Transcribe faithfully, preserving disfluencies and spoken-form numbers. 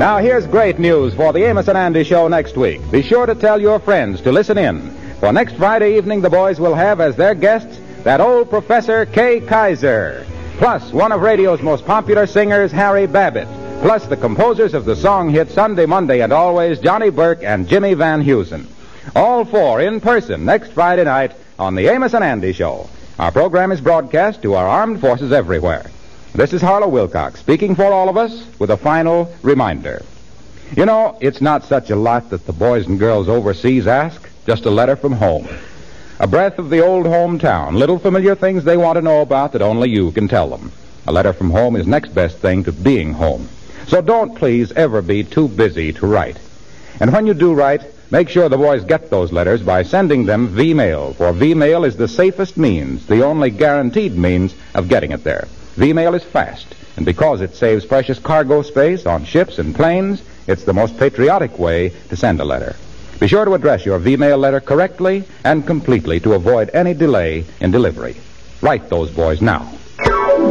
Now, here's great news for the Amos and Andy Show next week. Be sure to tell your friends to listen in. For next Friday evening, the boys will have as their guests that old Professor Kay Kaiser, plus one of radio's most popular singers, Harry Babbitt, plus the composers of the song hit Sunday, Monday, and Always, Johnny Burke and Jimmy Van Heusen. All four in person next Friday night on the Amos and Andy Show. Our program is broadcast to our armed forces everywhere. This is Harlow Wilcox speaking for all of us with a final reminder. You know, it's not such a lot that the boys and girls overseas ask, just a letter from home. A breath of the old hometown, little familiar things they want to know about that only you can tell them. A letter from home is next best thing to being home. So don't please ever be too busy to write. And when you do write, make sure the boys get those letters by sending them V-mail, for V-mail is the safest means, the only guaranteed means of getting it there. V-mail is fast, and because it saves precious cargo space on ships and planes, it's the most patriotic way to send a letter. Be sure to address your V-mail letter correctly and completely to avoid any delay in delivery. Write those boys now.